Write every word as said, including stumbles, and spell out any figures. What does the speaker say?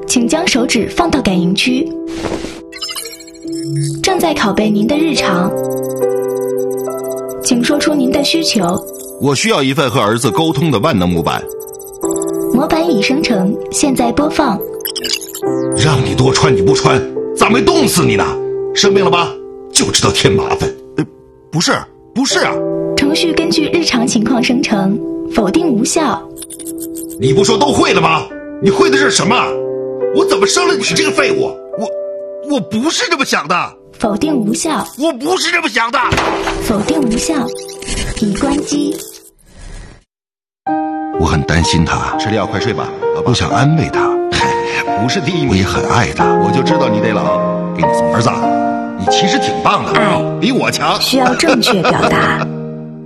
请将手指放到感应区。正在拷贝您的日常，请说出您的需求。 我需要一份和儿子沟通的万能模板。 模板已生成，现在播放。 让你多穿你不穿，咋没冻死你呢？生病了吧？就知道添麻烦。呃，不是，不是啊。 程序根据日常情况生成，否定无效。 你不说都会了吗？你会的是什么？我怎么生了你这个废物？我我不是这么想的。 否定无效。 我不是这么想的。 否定无效，已关机。 我很担心他，吃了药快睡吧。我想安慰他，不是第一名，我也很爱他。我就知道你得冷。给你送儿子，你其实挺棒的， 爱比我强， 需要正确表达。